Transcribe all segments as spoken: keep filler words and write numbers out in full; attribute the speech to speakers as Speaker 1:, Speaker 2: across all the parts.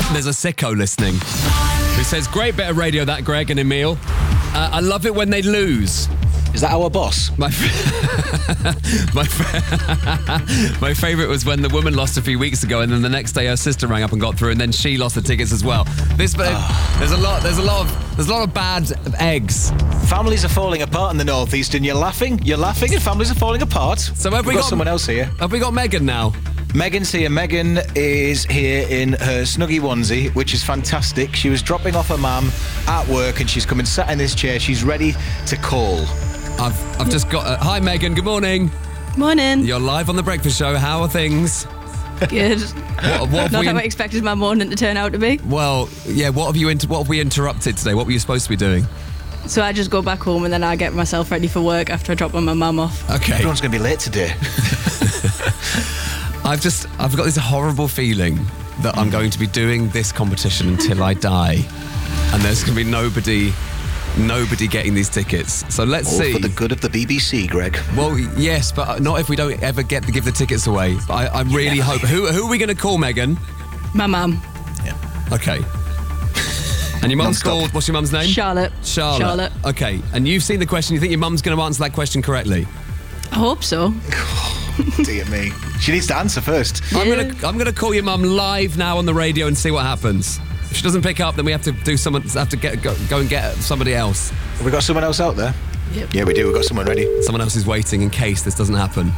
Speaker 1: There's a sicko listening who says, great bit of radio that, Greg and Emil. Uh, I love it when they lose.
Speaker 2: Is that our boss?
Speaker 1: My f- my, f- my favourite was when the woman lost a few weeks ago, and then the next day her sister rang up and got through, and then she lost the tickets as well. This, oh. there's a lot, there's a lot of, there's a lot of bad eggs.
Speaker 2: Families are falling apart in the northeast, and you're laughing. You're laughing, and families are falling apart.
Speaker 1: So have we
Speaker 2: We've got,
Speaker 1: got
Speaker 2: someone else here?
Speaker 1: Have we got Megan now?
Speaker 2: Megan's here. Megan is here in her Snuggie onesie, which is fantastic. She was dropping off her mum at work, and she's come and sat in this chair. She's ready to call.
Speaker 1: I've I've just got... Uh, hi, Megan. Good morning.
Speaker 3: Morning.
Speaker 1: You're live on The Breakfast Show. How are things?
Speaker 3: Good.
Speaker 1: What, what
Speaker 3: Not
Speaker 1: we
Speaker 3: how
Speaker 1: in-
Speaker 3: I expected my morning to turn out to be.
Speaker 1: Well, yeah, what have you inter- what have we interrupted today? What were you supposed to be doing?
Speaker 3: So I just go back home and then I get myself ready for work after I drop my mum off.
Speaker 1: Okay.
Speaker 2: Everyone's going to be late today.
Speaker 1: I've just, I've got this horrible feeling that I'm going to be doing this competition until I die. And there's going to be nobody, nobody getting these tickets. So let's
Speaker 2: All
Speaker 1: see.
Speaker 2: for the good of the B B C, Greg.
Speaker 1: Well, yes, but not if we don't ever get to give the tickets away. But I, I really
Speaker 2: Yeah.
Speaker 1: hope. Who, who are we going to call, Megan?
Speaker 3: My mum.
Speaker 2: Yeah.
Speaker 1: Okay. And your mum's
Speaker 2: Non-stop.
Speaker 1: called, what's your mum's name?
Speaker 3: Charlotte.
Speaker 1: Charlotte.
Speaker 3: Charlotte.
Speaker 1: Okay. And you've seen the question. You think your mum's going to answer that question correctly?
Speaker 3: I hope so.
Speaker 2: Dear me. She needs to answer first.
Speaker 1: I'm
Speaker 3: Yeah.
Speaker 1: gonna I'm gonna call your mum live now on the radio and see what happens. If she doesn't pick up, then we have to do someone have to get go, go and get somebody else.
Speaker 2: Have we got someone else out there?
Speaker 3: Yep.
Speaker 2: Yeah, we do. We've got someone ready.
Speaker 1: Someone else is waiting in case this doesn't happen.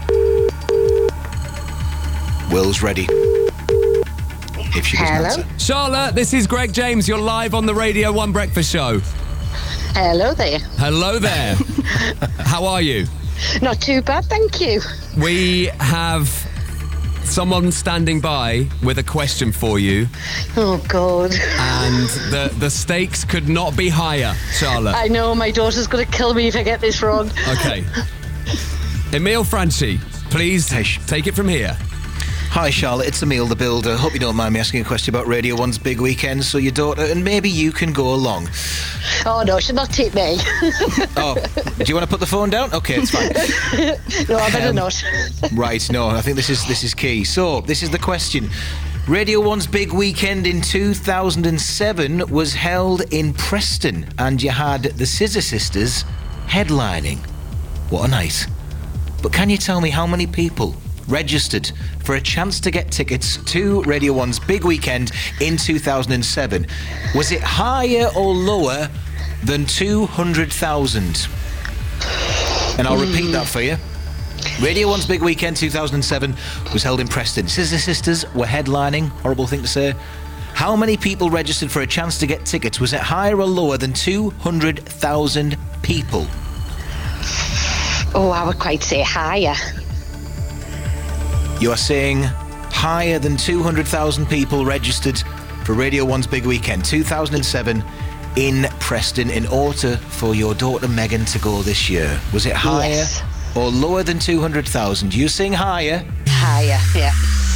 Speaker 2: Will's ready. If she doesn't
Speaker 4: Hello?
Speaker 2: answer.
Speaker 1: Charlotte, this is Greg James. You're live on the Radio One Breakfast Show.
Speaker 4: Hello there.
Speaker 1: Hello there. How are you?
Speaker 4: Not too bad, thank you.
Speaker 1: We have someone standing by with a question for you,
Speaker 4: Oh, God.
Speaker 1: and the the stakes could not be higher, Charlotte.
Speaker 4: I know my daughter's going to kill me if I get this wrong.
Speaker 1: Okay. Emil Franchi, please
Speaker 2: Hey, sh-
Speaker 1: take it from here.
Speaker 2: Hi, Charlotte. It's Emil the Builder. Hope you don't mind me asking a question about Radio One's big weekend, so your daughter and maybe you can go along.
Speaker 4: Oh, no, she'll not take me.
Speaker 2: Oh, do you want to put the phone down? Okay, it's fine.
Speaker 4: No, I better
Speaker 2: Um,
Speaker 4: not.
Speaker 2: Right, no, I think this is this is key. So, this is the question. Radio One's big weekend in two thousand seven was held in Preston, and you had the Scissor Sisters headlining. What a night. But can you tell me how many people registered for a chance to get tickets to Radio One's big weekend in two thousand seven? Was it higher or lower than two hundred thousand? And I'll repeat that for you. Radio One's big weekend two thousand seven was held in Preston. Scissor Sisters were headlining. Horrible thing to say. How many people registered for a chance to get tickets? Was it higher or lower than two hundred thousand people?
Speaker 4: Oh, I would quite say higher.
Speaker 2: You are saying higher than two hundred thousand people registered for Radio One's big weekend two thousand seven in Preston in order for your daughter Megan to go this year. Was it higher
Speaker 4: Yes.
Speaker 2: or lower than two hundred thousand? You saying higher?
Speaker 4: Higher, yeah.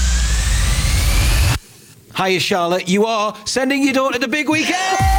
Speaker 2: Hiya, Charlotte. You are sending your daughter to big weekend!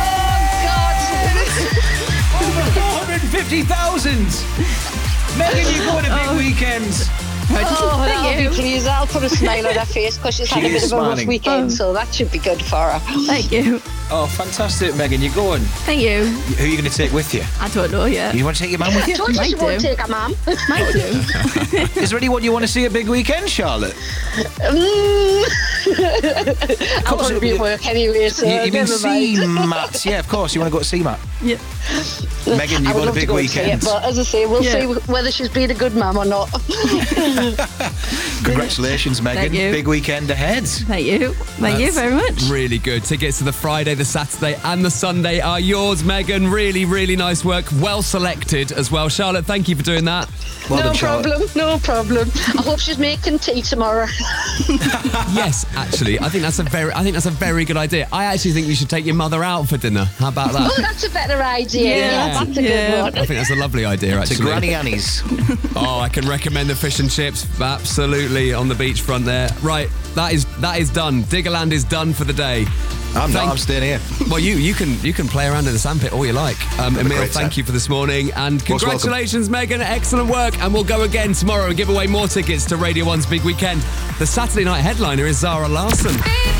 Speaker 2: Over four hundred fifty thousand! Megan, you're going to big weekend!
Speaker 4: Oh, that'll
Speaker 3: Thank
Speaker 4: be
Speaker 3: you.
Speaker 4: pleased. I'll put a smile on her face because she's
Speaker 2: She
Speaker 4: had a
Speaker 2: is
Speaker 4: bit of a rough
Speaker 2: smiling.
Speaker 4: weekend,
Speaker 3: Oh.
Speaker 4: so that should be good for her.
Speaker 3: Thank you.
Speaker 2: Oh, fantastic, Megan. You're going.
Speaker 3: Thank you.
Speaker 2: Who are you going to take with you?
Speaker 3: I don't know yet.
Speaker 2: You want to take your mum with
Speaker 4: I
Speaker 2: you?
Speaker 4: told you
Speaker 3: Might
Speaker 4: she won't
Speaker 3: do.
Speaker 4: take her mum.
Speaker 3: Might do.
Speaker 2: Is there anyone you want to see at big weekend, Charlotte?
Speaker 4: Mm. I want to be at
Speaker 2: you-
Speaker 4: work anyway, so
Speaker 2: You, you mean
Speaker 4: never
Speaker 2: see
Speaker 4: mind.
Speaker 2: Matt? Yeah, of course. You want to go to see Matt?
Speaker 3: Yeah.
Speaker 2: Megan,
Speaker 4: I
Speaker 2: you've
Speaker 4: would
Speaker 2: got a
Speaker 4: love to
Speaker 2: big
Speaker 4: go and see
Speaker 2: weekend.
Speaker 4: it, but as I say, we'll
Speaker 3: Yeah.
Speaker 4: see whether she's been a good mum or not.
Speaker 2: Congratulations, Megan.
Speaker 3: Thank you.
Speaker 2: Big weekend ahead.
Speaker 3: Thank you. Thank you
Speaker 1: That's
Speaker 3: very much.
Speaker 1: Really good. Tickets to the Friday, the Saturday, and the Sunday are yours, Megan. Really, really nice work. Well selected as well. Charlotte, thank you for doing that.
Speaker 2: Well
Speaker 4: no
Speaker 2: done, Charlotte.
Speaker 4: problem, no problem. I hope she's making tea tomorrow.
Speaker 1: Yes, actually, I think that's a very, I think that's a very good idea. I actually think you should take your mother out for dinner. How about that?
Speaker 4: Oh, that's a better idea.
Speaker 3: Yeah.
Speaker 4: Yeah, that's a
Speaker 3: Yeah.
Speaker 4: good one.
Speaker 1: I think that's a lovely idea,
Speaker 2: To
Speaker 1: actually.
Speaker 2: Granny Annie's.
Speaker 1: Oh, I can recommend the fish and chips. Absolutely, on the beachfront there. Right, that is that is done. Diggerland is done for the day.
Speaker 2: I'm
Speaker 1: Thank-
Speaker 2: not. I'm staying here.
Speaker 1: Well, you you can you can play around in the sandpit all you like. Um,
Speaker 2: a
Speaker 1: Emil,
Speaker 2: great
Speaker 1: thank
Speaker 2: time.
Speaker 1: you for this morning, and
Speaker 2: Most welcome.
Speaker 1: congratulations, Megan. Excellent work, and we'll go again tomorrow and give away more tickets to Radio One's big weekend. The Saturday night headliner is Zara Larsson.